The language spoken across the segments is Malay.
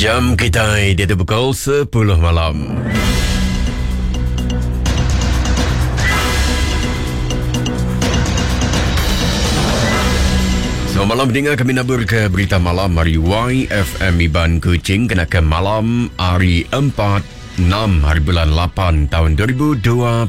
Jam kita dia pukul 10 malam. Selamat malam pendengar, kami nabur ke berita malam hari YFM Iban Kuching kena ke malam hari 6 hari bulan 8 tahun 2026.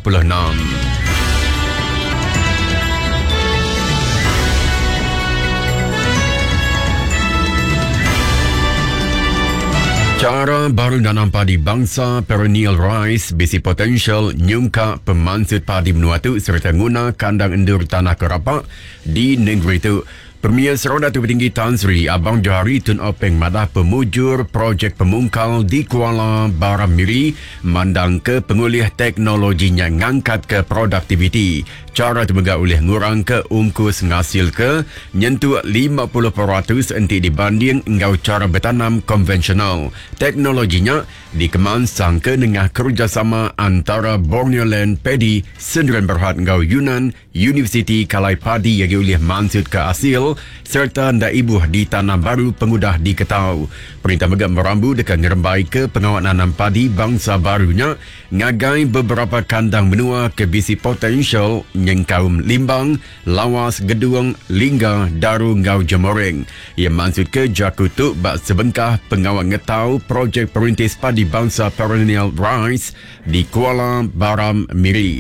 Cara baru nanam padi bangsa perennial rice bisi potensial nyungka pemansut padi menua tu serta guna kandang endur tanah kerapak di negeri itu. Premier Seronda Tu Petinggi Tan Sri Abang Johari Tun Openg madah pemujur projek pemungkal di Kuala Baram Miri mandang ke pengulih teknologinya ngangkat ke produktiviti. Cara tu megak oleh ngurang ke ungkus ngasil ke nyentuh 50% enti dibanding engkau cara bertanam konvensional. Teknologinya dikemansang ke dengan kerjasama antara Borneo Land Paddy Sendirian Berhad engkau Yunan University Kalai Padi yang oleh mansut ke asil serta nda ibuh di tanah baru pengudah diketahu. Perintah megak merambu dekat ngerembai ke pengawal nanam padi bangsa barunya ngagai beberapa kandang benua ke bisi potensial yang kaum Limbang, Lawas, Geduang, Lingga, Daru, Ngau Jemoreng. Ia maksud ke Jakutuk bak sebengkah pengawal ngetau projek perintis padi bangsa perennial rice di Kuala Baram Miri.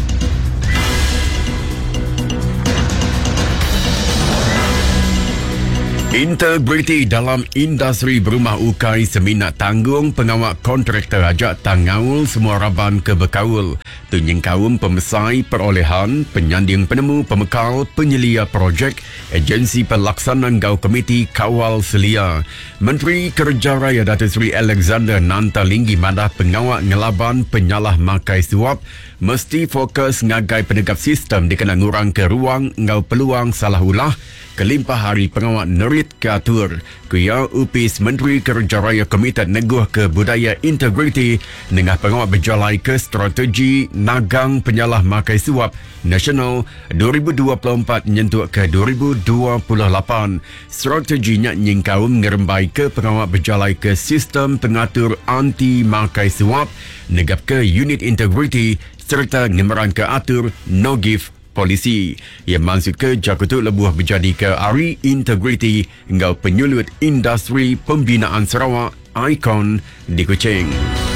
Integriti dalam industri berumah ukai seminat tanggung pengawal kontraktor ajak tangawul semua raban ke berkaul. Tunyeng kaum pemesai perolehan, penyanding penemu pemekal, penyelia projek, agensi pelaksanaan gau komiti kawal selia. Menteri Kerja Raya Datuk Seri Alexander Nantalinggi madah pengawal ngelaban penyalah makai suap mesti fokus ngagai penegap sistem dikena ngurang ke ruang ngau peluang salah ulah kelimpah hari pengawal nerit ke atur. Kuya Upis Menteri Kerja Raya Komited Neguh ke Budaya Integriti dengan pengawal berjalai ke strategi nagang penyalah makai suap nasional 2024 nyentuh ke 2028. Strateginya nyingkaum ngerembai ke pengawal berjalai ke sistem pengatur anti makai suap negap ke unit integriti serta ngemeran ke atur no give polisi. Ia maksud ke Jakutuk lebuh menjadi ke Ari Integriti engkau penyulut industri pembinaan Sarawak ikon di Kuching.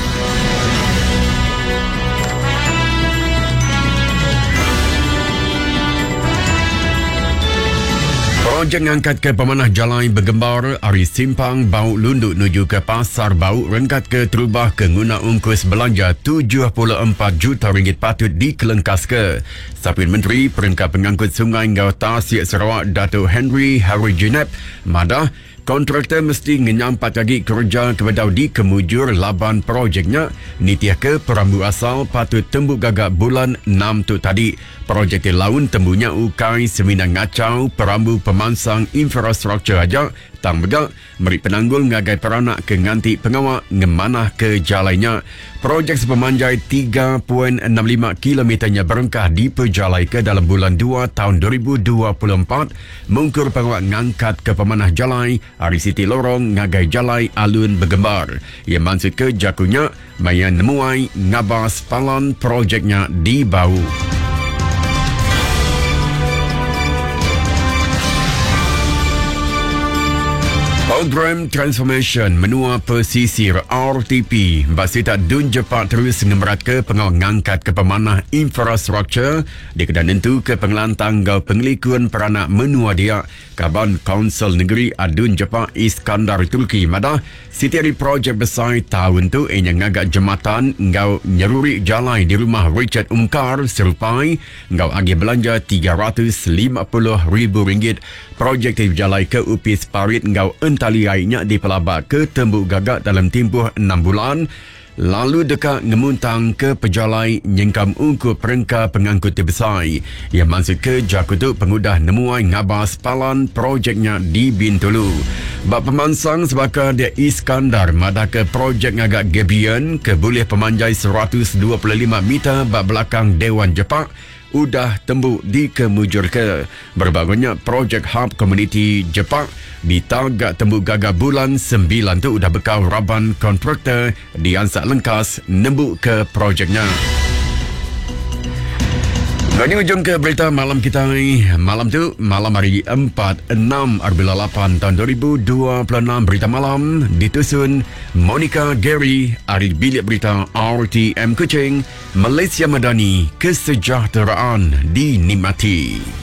Projek ngangkat ke pemanah jalan bergembar Ari Simpang Bau Lunduk menuju ke Pasar Bau rengkat ke terubah ke guna ungkus belanja 74 juta ringgit patut dikelengkas ke. Sapin Menteri Perangkat Pengangkut Sungai Ngau Tasik Sarawak Datuk Henry Harry Jinep madah kontraktor mesti menyampat lagi kerja kepada di kemujur laban projeknya nitiah ke perambu asal patut tembuk gagak bulan 6 tu tadi. Projek laun tembunya ukai seminang ngacau perambu pemansang infrastruktur aja tang begak meri penanggul ngagai peranak ke nganti pengawak ngemanah ke jalannya. Projek sepemanjai 3.65 kilometernya berengkah diperjalai ke dalam bulan 2 tahun 2024 mungkur pengawak ngangkat ke pemanah jalai Ari Siti Lorong ngagai jalai alun bergembar. Ia maksud ke jakunya mayan nemuai ngabas palan projeknya di Bau. Program Transformation menua pesisir RTP basita dun jepat terus ngemerat ke pengawal ngangkat ke pemanah infrastruktur di kedan nentu ke pengelantang gau pengelikun peranak menua dia Kaban Kaunsil Negeri Adun Jepak Iskandar Turki madah setiap projek besar tahun tu yang ngagak jematan ngau nyeruri jalai di rumah Richard Umkar serupai ngau agi belanja RM350,000. Projek dijalai ke Upis Parit ngau entali airnya di pelabak ke tembuk gagak dalam tempoh 6 bulan. Lalu dekat ngemuntang ke pejalai nyengkam ungku perengka pengangkut besar. Ia maksud ke Jakutuk pengudah nemuai ngabas palan projeknya di Bintulu. Bak pemansang sebakar dia Iskandar madah ke projek ngagak Gebian ke boleh pemanjai 125 meter bak belakang Dewan Jepak udah tembuk dikemujurkan. Berbagainya projek hub komuniti Jepak ditagak tembuk gagah bulan 9 tu udah bekal raban kontraktor diansak lengkas nembuk ke projeknya. Ini ujung ke berita malam kita ni. Malam hari 4/6 tahun 2026. Berita malam ditusun Monica Gary, ahli bilik berita RTM Kuching. Malaysia Madani, kesejahteraan dinikmati.